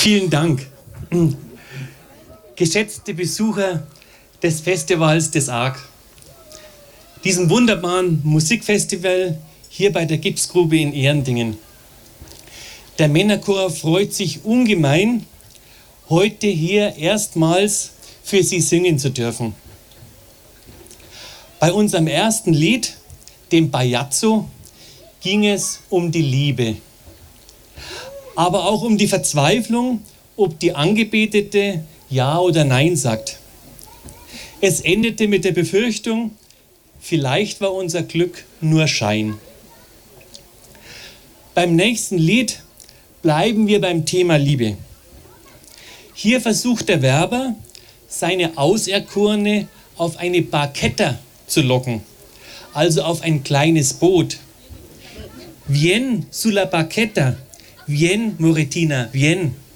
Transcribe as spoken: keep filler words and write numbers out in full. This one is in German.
Vielen Dank. Geschätzte Besucher des Festivals des A R G, diesem wunderbaren Musikfestival hier bei der Gipsgrube in Ehrendingen. Der Männerchor freut sich ungemein, heute hier erstmals für Sie singen zu dürfen. Bei unserem ersten Lied, dem Bajazzo, ging es um die Liebe, aber auch um die Verzweiflung, ob die Angebetete Ja oder Nein sagt. Es endete mit der Befürchtung, vielleicht war unser Glück nur Schein. Beim nächsten Lied bleiben wir beim Thema Liebe. Hier versucht der Werber, seine Auserkorene auf eine Barchetta zu locken, also auf ein kleines Boot. Vien sulla barchetta, vien Morettina, vien.